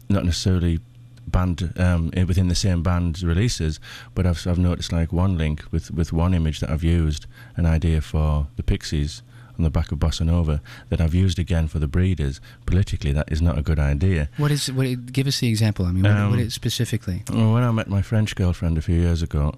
not necessarily band within the same band's releases, but I've noticed like one link with one image that I've used, an idea for the Pixies on the back of Bossa Nova, that I've used again for the Breeders. Politically, that is not a good idea. Give us the example. I mean, what is specifically? Well, when I met my French girlfriend a few years ago,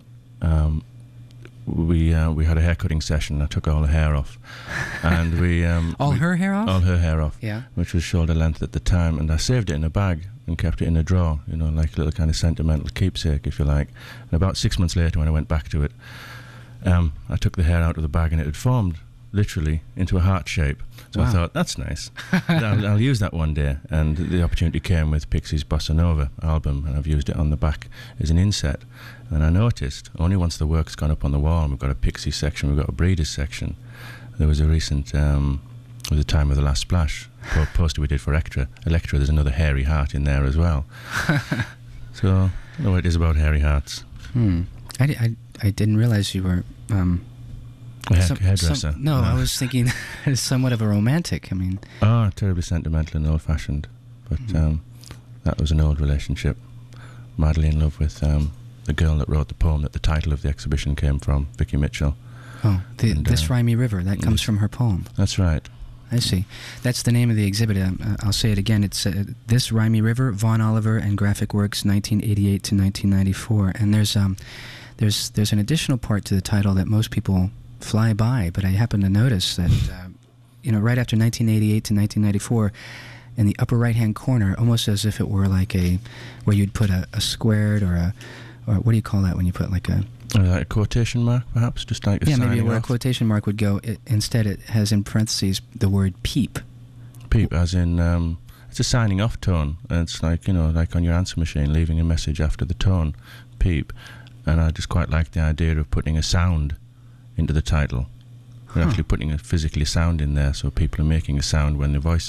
we had a haircutting session. I took all her hair off, and her hair off? All her hair off. Yeah. Which was shoulder length at the time, and I saved it in a bag and kept it in a drawer, like a little kind of sentimental keepsake, if you like. And about 6 months later, when I went back to it, I took the hair out of the bag, and it had formed literally into a heart shape. So wow. I thought, that's nice. I'll use that one day. And the opportunity came with Pixies' Bossa Nova album, and I've used it on the back as an inset. And I noticed, only once the work's gone up on the wall, and we've got a Pixies section, we've got a Breeders section. There was a recent, with the Time of the Last Splash poster we did for Electra. There's another hairy heart in there as well. So, I know what it is about hairy hearts. I didn't realize you were... hairdresser. No, I was thinking somewhat of a romantic. I mean... terribly sentimental and old-fashioned. But that was an old relationship. Madly in love with the girl that wrote the poem that the title of the exhibition came from, Vicky Mitchell. Oh, This Rhymy River, that comes from her poem. That's right. I see. That's the name of the exhibit. I'll say it again. It's This Rhymy River, Vaughan Oliver and Graphic Works, 1988 to 1994. And there's an additional part to the title that most people fly by, but I happen to notice that, right after 1988 to 1994, in the upper right-hand corner, almost as if it were like where you'd put a squared or what do you call that when you put like a quotation mark, perhaps, just like maybe where a quotation mark would go. Instead, it has in parentheses the word peep. Peep, as in it's a signing off tone. And it's like like on your answer machine, leaving a message after the tone, peep. And I just quite like the idea of putting a sound into the title. We're actually putting a physically sound in there, so people are making a sound when the voice